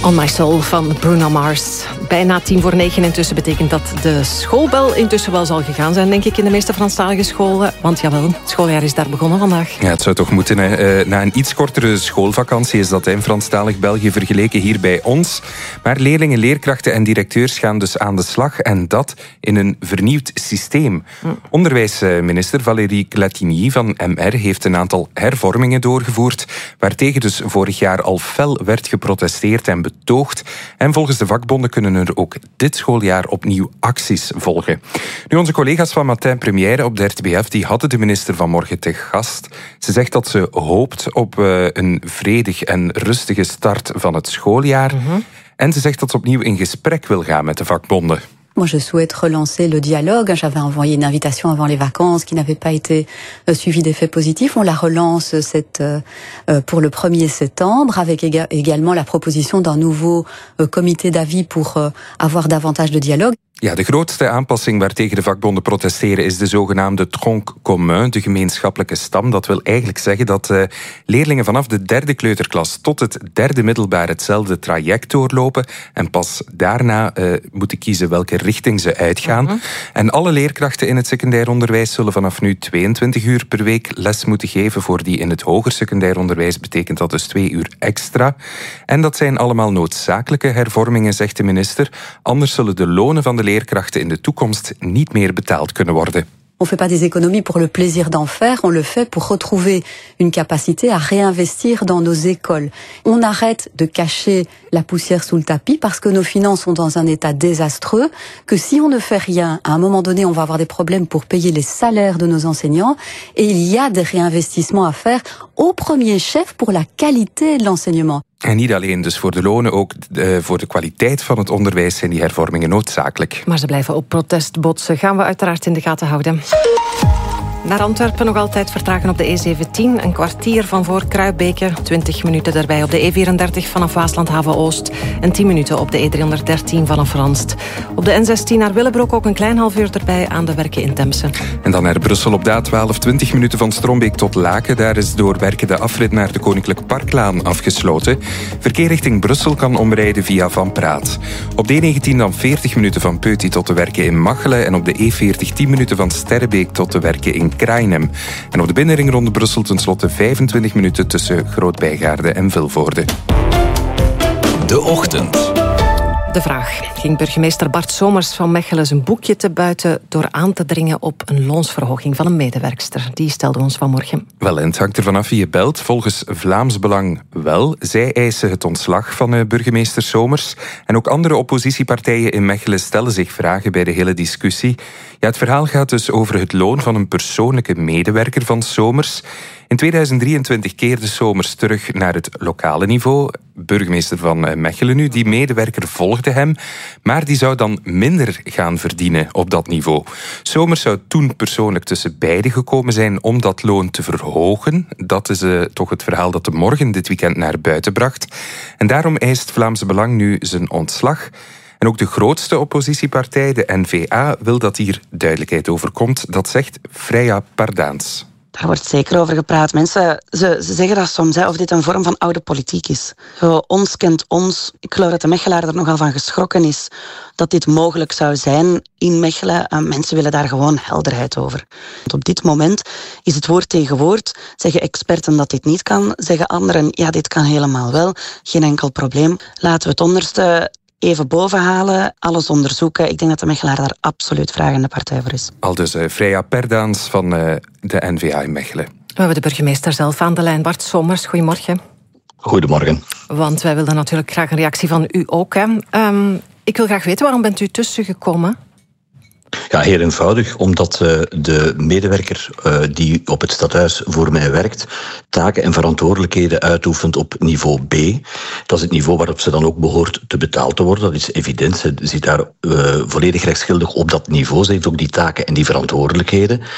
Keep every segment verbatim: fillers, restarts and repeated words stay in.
On My Soul van Bruno Mars. Bijna tien voor negen intussen betekent dat de schoolbel intussen wel zal gegaan zijn, denk ik, in de meeste Franstalige scholen. Want jawel, het schooljaar is daar begonnen vandaag. Ja, het zou toch moeten. Hè. Na een iets kortere schoolvakantie is dat in Franstalig België vergeleken hier bij ons. Maar leerlingen, leerkrachten en directeurs gaan dus aan de slag. En dat in een vernieuwd systeem. Hm. Onderwijsminister Valérie Glatigny van M R heeft een aantal hervormingen doorgevoerd, waartegen dus vorig jaar al fel werd geprotesteerd en betoogd. En volgens de vakbonden kunnen er ook dit schooljaar opnieuw acties volgen. Nu, onze collega's van Matin Première op de R T B F die hadden de minister vanmorgen te gast. Ze zegt dat ze hoopt op uh, een vredig en rustige start van het schooljaar. Mm-hmm. En ze zegt dat ze opnieuw in gesprek wil gaan met de vakbonden. Moi, je souhaite relancer le dialogue. J'avais envoyé une invitation avant les vacances qui n'avait pas été euh, suivie d'effets positifs. On la relance cette, euh, pour le premier septembre, avec éga- également la proposition d'un nouveau euh, comité d'avis pour euh, avoir davantage de dialogue. Ja, de grootste aanpassing waartegen de vakbonden protesteren is de zogenaamde tronc commun, de gemeenschappelijke stam. Dat wil eigenlijk zeggen dat uh, leerlingen vanaf de derde kleuterklas tot het derde middelbaar hetzelfde traject doorlopen en pas daarna uh, moeten kiezen welke richting ze uitgaan. Uh-huh. En alle leerkrachten in het secundair onderwijs zullen vanaf nu tweeëntwintig uur per week les moeten geven. Voor die in het hoger secundair onderwijs betekent dat dus twee uur extra. En dat zijn allemaal noodzakelijke hervormingen, zegt de minister. Anders zullen de lonen van de leerkrachten in de toekomst niet meer betaald kunnen worden. On fait pas des économies pour le plaisir d'en faire, on le fait pour retrouver une capacité à réinvestir dans nos écoles. On arrête de cacher la poussière sous le tapis parce que nos finances sont dans un état désastreux, que si on ne fait rien, à un moment donné, on va avoir des problèmes pour payer les salaires de nos enseignants et il y a des réinvestissements à faire au premier chef pour la qualité de l'enseignement. En niet alleen dus voor de lonen, ook uh, voor de kwaliteit van het onderwijs zijn die hervormingen noodzakelijk. Maar ze blijven op protest botsen. Gaan we uiteraard in de gaten houden. Naar Antwerpen nog altijd vertragen op de E zeventien. Een kwartier van voor Kruibeke. twintig minuten daarbij op de E vierendertig vanaf Waasland-Haven-Oost. En tien minuten op de E driehonderddertien vanaf Ranst. Op de N zestien naar Willebroek ook een klein half uur erbij aan de werken in Temse. En dan naar Brussel op de A twaalf, twintig minuten van Strombeek tot Laken. Daar is door werken de afrit naar de Koninklijk Parklaan afgesloten. Verkeer richting Brussel kan omrijden via Van Praat. Op de E negentien dan veertig minuten van Peuty tot de werken in Machelen. En op de E veertig tien minuten van Sterrebeek tot de werken in Krainem. En op de binnenring rond Brussel tenslotte vijfentwintig minuten tussen Groot-Bijgaarde en Vilvoorde. De Ochtend. De vraag: ging burgemeester Bart Somers van Mechelen zijn boekje te buiten door aan te dringen op een loonsverhoging van een medewerkster? Die stelde ons vanmorgen. Wel, en het hangt ervan af wie je belt. Volgens Vlaams Belang wel. Zij eisen het ontslag van uh, burgemeester Somers. En ook andere oppositiepartijen in Mechelen stellen zich vragen bij de hele discussie. Ja, het verhaal gaat dus over het loon van een persoonlijke medewerker van Somers. In tweeduizend drieëntwintig keerde Somers terug naar het lokale niveau. Burgemeester van Mechelen nu, die medewerker volgde hem, maar die zou dan minder gaan verdienen op dat niveau. Somers zou toen persoonlijk tussen beiden gekomen zijn om dat loon te verhogen. Dat is uh, toch het verhaal dat de Morgen dit weekend naar buiten bracht. En daarom eist Vlaams Belang nu zijn ontslag. En ook de grootste oppositiepartij, de N V A, wil dat hier duidelijkheid over komt. Dat zegt Freya Pardaans. Daar wordt zeker over gepraat. Mensen, ze, ze zeggen dat soms, hè, of dit een vorm van oude politiek is. Zo, ons kent ons. Ik geloof dat de Mechelaar er nogal van geschrokken is dat dit mogelijk zou zijn in Mechelen. En mensen willen daar gewoon helderheid over. Want op dit moment is het woord tegen woord. Zeggen experten dat dit niet kan. Zeggen anderen, ja, dit kan helemaal wel. Geen enkel probleem. Laten we het onderste even bovenhalen, alles onderzoeken. Ik denk dat de Mechelaar daar absoluut vragende partij voor is. Aldus uh, Freya Pardaans van uh, de N V A in Mechelen. We hebben de burgemeester zelf aan de lijn. Bart Somers, goedemorgen. Goedemorgen. Want wij wilden natuurlijk graag een reactie van u ook. Hè. Um, ik wil graag weten, waarom bent u tussen gekomen? Ja, heel eenvoudig, omdat uh, de medewerker uh, die op het stadhuis voor mij werkt, taken en verantwoordelijkheden uitoefent op niveau B. Dat is het niveau waarop ze dan ook behoort te betaald te worden. Dat is evident. Ze zit daar uh, volledig rechtsgeldig op dat niveau. Ze heeft ook die taken en die verantwoordelijkheden.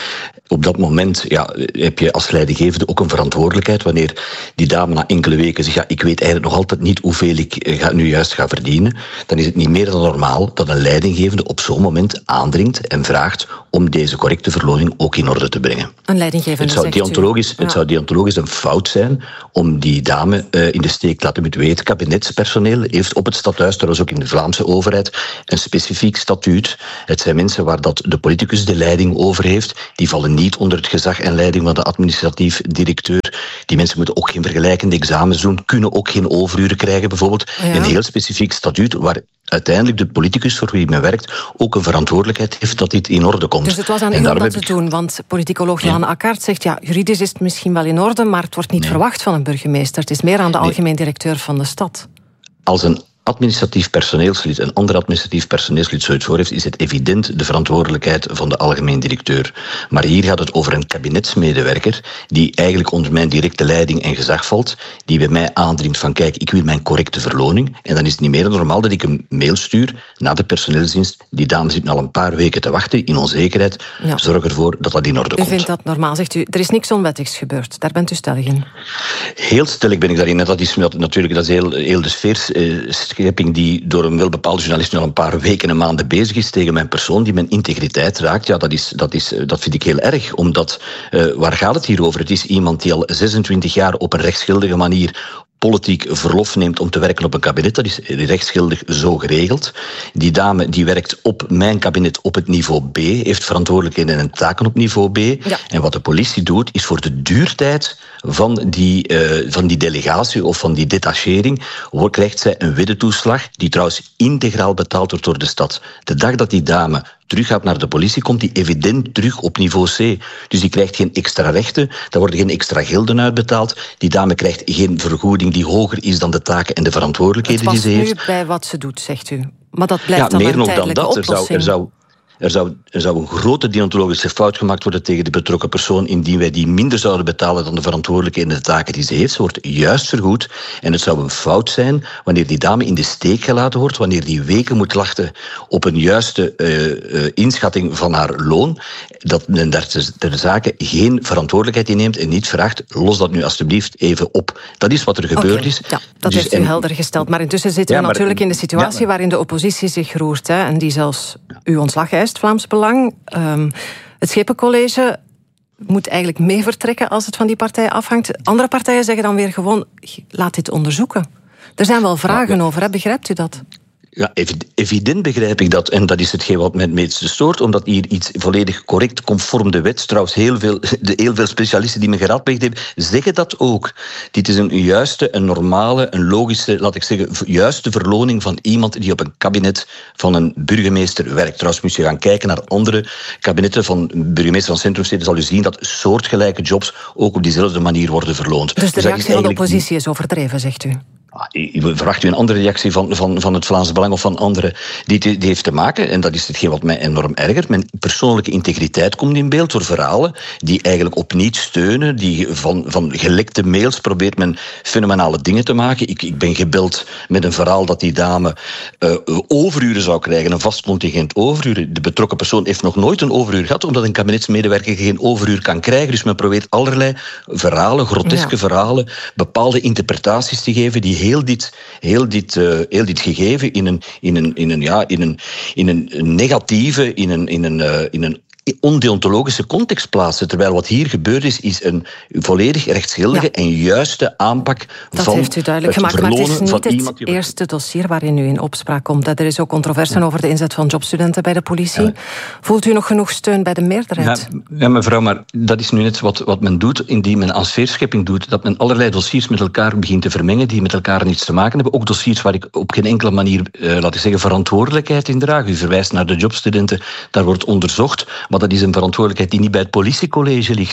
Op dat moment ja, heb je als leidinggevende ook een verantwoordelijkheid. Wanneer die dame na enkele weken zegt, ja, ik weet eigenlijk nog altijd niet hoeveel ik ga, nu juist ga verdienen, dan is het niet meer dan normaal dat een leidinggevende op zo'n moment aandringt en vraagt om deze correcte verloning ook in orde te brengen. Een leidinggevende, het zou deontologisch, ja. Het zou deontologisch een fout zijn om die dame uh, in de steek te laten moeten weten. Het kabinetspersoneel heeft op het stadhuis, dat was ook in de Vlaamse overheid, een specifiek statuut. Het zijn mensen waar dat de politicus de leiding over heeft. Die vallen niet onder het gezag en leiding van de administratief directeur. Die mensen moeten ook geen vergelijkende examens doen, kunnen ook geen overuren krijgen bijvoorbeeld. Ja. Een heel specifiek statuut waar uiteindelijk de politicus voor wie men werkt ook een verantwoordelijkheid heeft dat dit in orde komt. Dus het was aan u om dat te ik... doen, want politicoloog Jan ja. Akkaert zegt, ja, juridisch is het misschien wel in orde, maar het wordt niet nee. verwacht van een burgemeester. Het is meer aan de nee. algemeen directeur van de stad. Als een administratief personeelslid, een ander administratief personeelslid zoiets voor heeft, is het evident de verantwoordelijkheid van de algemeen directeur. Maar hier gaat het over een kabinetsmedewerker die eigenlijk onder mijn directe leiding en gezag valt, die bij mij aandringt van kijk, ik wil mijn correcte verloning. En dan is het niet meer dan normaal dat ik een mail stuur naar de personeelsdienst. Die dame zit al een paar weken te wachten in onzekerheid. Ja. Zorg ervoor dat dat in orde u komt. U vindt dat normaal, zegt u. Er is niks onwettigs gebeurd. Daar bent u stellig in. Heel stellig ben ik daarin. En dat is natuurlijk dat is heel, heel de sfeer schepping die door een welbepaalde journalist nu al een paar weken en maanden bezig is tegen mijn persoon, die mijn integriteit raakt, ja, dat, is, dat, is, dat vind ik heel erg. Omdat, uh, waar gaat het hier over? Het is iemand die al zesentwintig jaar op een rechtsgeldige manier politiek verlof neemt om te werken op een kabinet. Dat is rechtsgeldig zo geregeld. Die dame die werkt op mijn kabinet op het niveau B, heeft verantwoordelijkheden en taken op niveau B. Ja. En wat de politie doet, is voor de duurtijd van die, uh, van die delegatie of van die detachering, krijgt zij een widdetoeslag, die trouwens integraal betaald wordt door de stad. De dag dat die dame terug gaat naar de politie, komt die evident terug op niveau C. Dus die krijgt geen extra rechten, daar worden geen extra gelden uitbetaald. Die dame krijgt geen vergoeding die hoger is dan de taken en de verantwoordelijkheden die ze heeft. Het past nu bij wat ze doet, zegt u. Maar dat blijft ja, dan meer een nog tijdelijke dan dat. oplossing. Er zou, er zou Er zou, er zou een grote deontologische fout gemaakt worden tegen de betrokken persoon indien wij die minder zouden betalen dan de verantwoordelijkheden en de taken die ze heeft. Ze wordt juist vergoed. En het zou een fout zijn wanneer die dame in de steek gelaten wordt, wanneer die weken moet wachten op een juiste uh, uh, inschatting van haar loon, dat men daar ter zake geen verantwoordelijkheid in neemt en niet vraagt, los dat nu alstublieft even op. Dat is wat er gebeurd okay, is. Ja, dat dus, heeft u en, helder gesteld. Maar intussen zitten ja, we maar, natuurlijk in de situatie ja, maar, waarin de oppositie zich roert, hè, en die zelfs uw ontslag eist. Vlaams Belang. Um, het Schepencollege moet eigenlijk mee vertrekken als het van die partij afhangt. Andere partijen zeggen dan weer gewoon, laat dit onderzoeken. Er zijn wel vragen ja, over, hè? Begrijpt u dat? Ja, evident begrijp ik dat. En dat is hetgeen wat mij het meeste stoort, omdat hier iets volledig correct, conform de wet, trouwens heel veel, de, heel veel specialisten die me geraadpleegd hebben, zeggen dat ook. Dit is een juiste, een normale, een logische, laat ik zeggen, juiste verloning van iemand die op een kabinet van een burgemeester werkt. Trouwens, moet je gaan kijken naar andere kabinetten van burgemeester van centrumsteden, zal u zien dat soortgelijke jobs ook op diezelfde manier worden verloond. Dus de reactie dus eigenlijk van de oppositie is overdreven, zegt u? Verwacht u een andere reactie van, van, van het Vlaams Belang of van anderen? Die, die heeft te maken, en dat is hetgeen wat mij enorm ergert, mijn persoonlijke integriteit komt in beeld door verhalen die eigenlijk op niets steunen, die van, van gelekte mails probeert men fenomenale dingen te maken. Ik, ik ben gebeld met een verhaal dat die dame uh, overuren zou krijgen, een vast contingent overuren. De betrokken persoon heeft nog nooit een overuur gehad, omdat een kabinetsmedewerker geen overuur kan krijgen. Dus men probeert allerlei verhalen, groteske ja. verhalen, bepaalde interpretaties te geven die heel dit, heel dit, uh, heel dit gegeven in een, in een, in een, ja, in een, in een negatieve, in een, in een, uh, in een ondeontologische context plaatsen. Terwijl wat hier gebeurd is, is een volledig rechtsgeldige ja. en juiste aanpak dat van heeft u duidelijk het gemaakt, maar het is niet het iemand... eerste dossier waarin u in opspraak komt. Er is ook controverse ja. over de inzet van jobstudenten bij de politie. Ja. Voelt u nog genoeg steun bij de meerderheid? Ja, ja, mevrouw, maar dat is nu net wat, wat men doet, indien men aan sfeerschepping doet, dat men allerlei dossiers met elkaar begint te vermengen, die met elkaar niets te maken hebben. Ook dossiers waar ik op geen enkele manier, uh, laat ik zeggen, verantwoordelijkheid in draag. U verwijst naar de jobstudenten, daar wordt onderzocht, maar dat is een verantwoordelijkheid die niet bij het politiecollege ligt.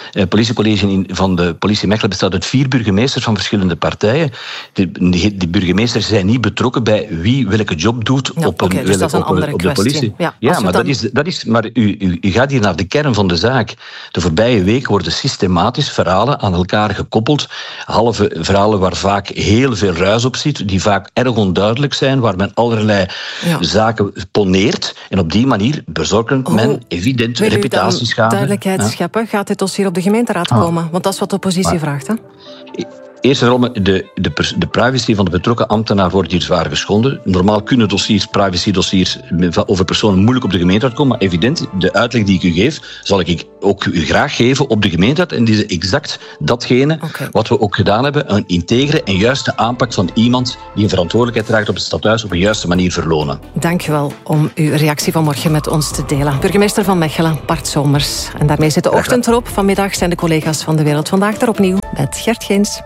Het politiecollege in, van de politie Mechelen bestaat uit vier burgemeesters van verschillende partijen. De, die, die burgemeesters zijn niet betrokken bij wie welke job doet ja, op, een, okay, dus dat is een op, andere op de politie. Ja, ja maar, dan... dat is, dat is, maar u, u, u gaat hier naar de kern van de zaak. De voorbije week worden systematisch verhalen aan elkaar gekoppeld. Halve verhalen waar vaak heel veel ruis op zit, die vaak erg onduidelijk zijn, waar men allerlei ja. zaken poneert. En op die manier bezorgt men oh, evident reputatieschade. Duidelijkheid ja. scheppen. Gaat dit dossier op de gemeenteraad ah. komen? Want dat is wat de oppositie maar, vraagt, hè? Eerst en vooral, de, de, de privacy van de betrokken ambtenaar wordt hier zwaar geschonden. Normaal kunnen dossiers, privacy-dossiers over personen moeilijk op de gemeenteraad komen, maar evident, de uitleg die ik u geef, zal ik ook u graag geven op de gemeenteraad. En die is exact datgene okay. wat we ook gedaan hebben, een integere en juiste aanpak van iemand die een verantwoordelijkheid draagt op het stadhuis op een juiste manier verlonen. Dank u wel om uw reactie vanmorgen met ons te delen. Burgemeester van Mechelen, Bart Somers. En daarmee zit de ochtend erop. Vanmiddag zijn de collega's van De Wereld Vandaag er opnieuw met Gert Geens.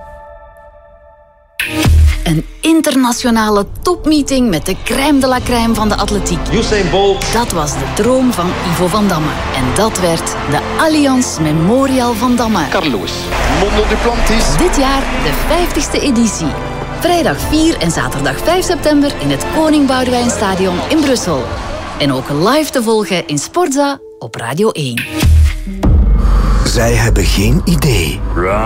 Een internationale topmeeting met de crème de la crème van de atletiek. Usain Bolt. Dat was de droom van Ivo van Damme. En dat werd de Allianz Memorial van Damme. Carlos Mondo Duplantis. Dit jaar de vijftigste editie. Vrijdag vier en zaterdag vijf september in het Koning Boudewijnstadion in Brussel. En ook live te volgen in Sportza op Radio één. Zij hebben geen idee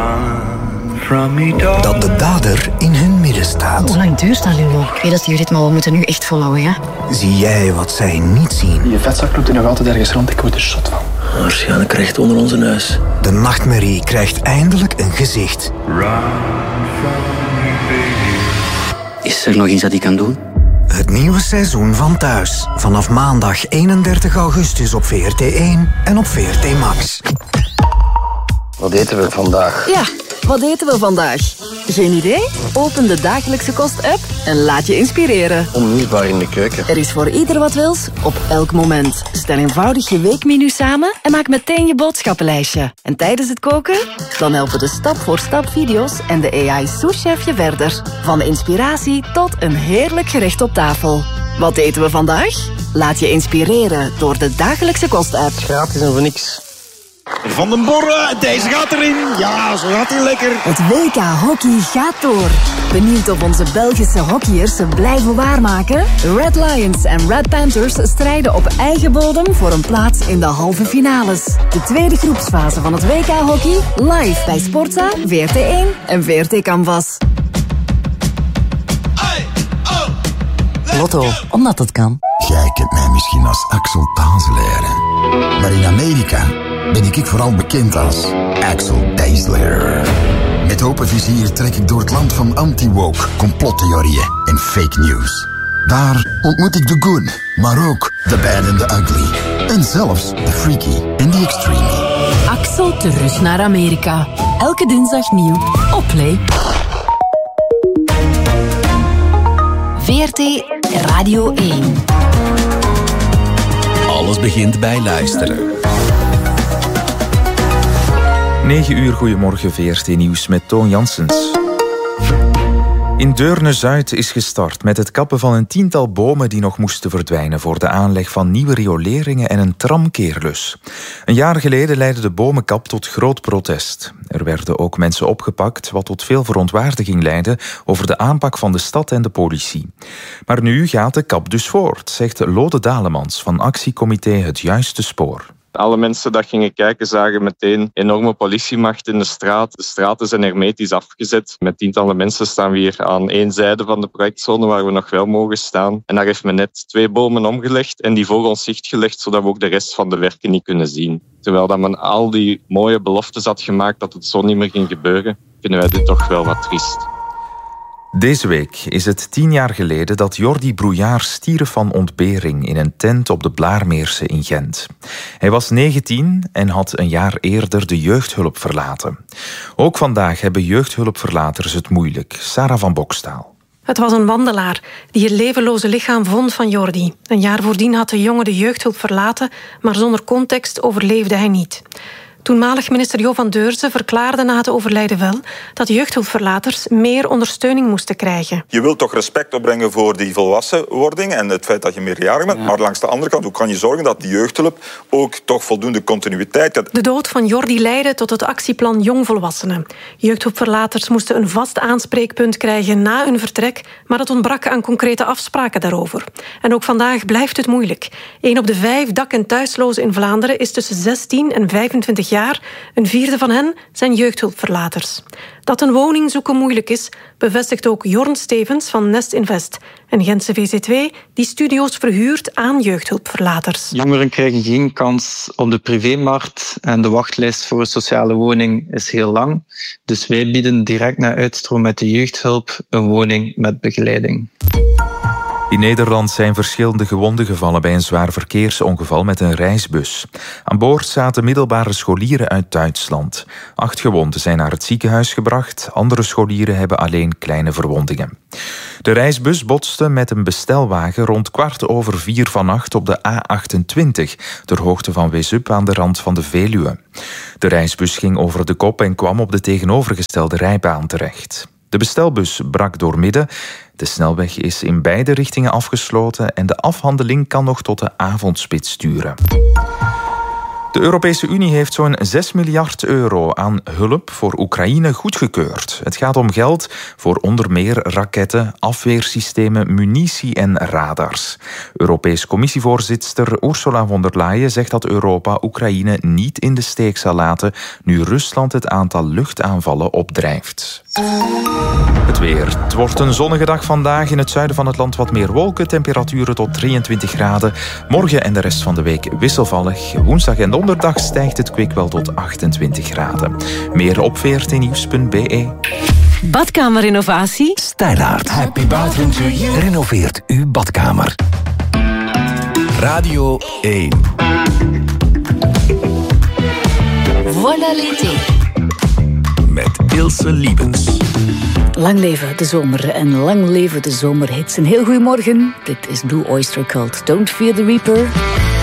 dat de dader in hun midden staat. Hoe lang duurt dat nu nog? Ik weet dat jullie dit, maar we moeten nu echt volhouden, ja? Zie jij wat zij niet zien? Je vetzak loopt er nog altijd ergens rond, ik word er zot van. Waarschijnlijk recht onder onze neus. De nachtmerrie krijgt eindelijk een gezicht. Is er nog iets dat ik kan doen? Het nieuwe seizoen van Thuis. Vanaf maandag eenendertig augustus op V R T één en op V R T Max. Wat eten we vandaag? Ja, wat eten we vandaag? Geen idee? Open de Dagelijkse Kost-app en laat je inspireren. Onmisbaar in de keuken. Er is voor ieder wat wils, op elk moment. Stel eenvoudig je weekmenu samen en maak meteen je boodschappenlijstje. En tijdens het koken? Dan helpen de stap-voor-stap video's en de A I-souschef je verder. Van inspiratie tot een heerlijk gerecht op tafel. Wat eten we vandaag? Laat je inspireren door de Dagelijkse Kost-app. Gratis en voor niks. Van den Borre, deze gaat erin. Ja, zo gaat hij lekker. Het W K hockey gaat door. Benieuwd of onze Belgische hockeyers ze blijven waarmaken? Red Lions en Red Panthers strijden op eigen bodem voor een plaats in de halve finales. De tweede groepsfase van het W K hockey live bij Sportza, V R T één en V R T Canvas. Lotto, omdat het kan. Jij kent mij misschien als Axel Tazelaar. Maar in Amerika ben ik vooral bekend als Axel Tazelaar. Met open vizier trek ik door het land van anti-woke, complottheorieën en fake news. Daar ontmoet ik de good, maar ook de bad and the ugly. En zelfs de freaky en de extreme. Axel terug naar Amerika. Elke dinsdag nieuw op Play. V R T Radio één. Alles begint bij luisteren. negen uur, goedemorgen, V R T Nieuws met Toon Janssens. In Deurne-Zuid is gestart met het kappen van een tiental bomen die nog moesten verdwijnen voor de aanleg van nieuwe rioleringen en een tramkeerlus. Een jaar geleden leidde de bomenkap tot groot protest. Er werden ook mensen opgepakt, wat tot veel verontwaardiging leidde over de aanpak van de stad en de politie. Maar nu gaat de kap dus voort, zegt Lode Dalemans van actiecomité Het Juiste Spoor. Alle mensen die gingen kijken zagen meteen enorme politiemacht in de straat. De straten zijn hermetisch afgezet. Met tientallen mensen staan we hier aan één zijde van de projectzone waar we nog wel mogen staan. En daar heeft men net twee bomen omgelegd en die voor ons zicht gelegd, zodat we ook de rest van de werken niet kunnen zien. Terwijl dat men al die mooie beloftes had gemaakt dat het zo niet meer ging gebeuren, vinden wij dit toch wel wat triest. Deze week is het tien jaar geleden dat Jordi Brouillard stierf van ontbering in een tent op de Blaarmeerse in Gent. Hij was negentien en had een jaar eerder de jeugdhulp verlaten. Ook vandaag hebben jeugdhulpverlaters het moeilijk. Sarah van Bokstaal. Het was een wandelaar die het levenloze lichaam vond van Jordi. Een jaar voordien had de jongen de jeugdhulp verlaten, maar zonder context overleefde hij niet. Toenmalig minister Jo van Deurzen verklaarde na het overlijden wel dat jeugdhulpverlaters meer ondersteuning moesten krijgen. Je wilt toch respect opbrengen voor die volwassenwording en het feit dat je meerjarig bent. Ja. Maar langs de andere kant, hoe kan je zorgen dat die jeugdhulp ook toch voldoende continuïteit heeft? De dood van Jordi leidde tot het actieplan Jongvolwassenen. Jeugdhulpverlaters moesten een vast aanspreekpunt krijgen na hun vertrek, maar het ontbrak aan concrete afspraken daarover. En ook vandaag blijft het moeilijk. Een op de vijf dak- en thuislozen in Vlaanderen is tussen zestien en vijfentwintig jaar. Een vierde van hen zijn jeugdhulpverlaters. Dat een woning zoeken moeilijk is, bevestigt ook Jorn Stevens van Nest Invest. En Gentse V C twee die studio's verhuurt aan jeugdhulpverlaters. Jongeren krijgen geen kans op de privémarkt en de wachtlijst voor een sociale woning is heel lang. Dus wij bieden direct na uitstroom met de jeugdhulp een woning met begeleiding. In Nederland zijn verschillende gewonden gevallen bij een zwaar verkeersongeval met een reisbus. Aan boord zaten middelbare scholieren uit Duitsland. Acht gewonden zijn naar het ziekenhuis gebracht. Andere scholieren hebben alleen kleine verwondingen. De reisbus botste met een bestelwagen rond kwart over vier vannacht op de A achtentwintig, ter hoogte van Weesup aan de rand van de Veluwe. De reisbus ging over de kop en kwam op de tegenovergestelde rijbaan terecht. De bestelbus brak doormidden. De snelweg is in beide richtingen afgesloten en de afhandeling kan nog tot de avondspits duren. De Europese Unie heeft zo'n zes miljard euro aan hulp voor Oekraïne goedgekeurd. Het gaat om geld voor onder meer raketten, afweersystemen, munitie en radars. Europees Commissievoorzitter Ursula von der Leyen zegt dat Europa Oekraïne niet in de steek zal laten nu Rusland het aantal luchtaanvallen opdrijft. Het weer. Het wordt een zonnige dag vandaag. In het zuiden van het land wat meer wolken. Temperaturen tot drieëntwintig graden. Morgen en de rest van de week wisselvallig. Woensdag en donderdag stijgt het kwik wel tot achtentwintig graden. Meer op v r t nieuws punt b e. Badkamerinnovatie? Stijlaard. Happy bathroom to you. Renoveert uw badkamer. Radio één. Voilà l'été. Met Ilse Liebens. Lang leven de zomer en lang leven de zomerhits. Een heel goedemorgen. Dit is Blue Oyster Cult. Don't Fear the Reaper.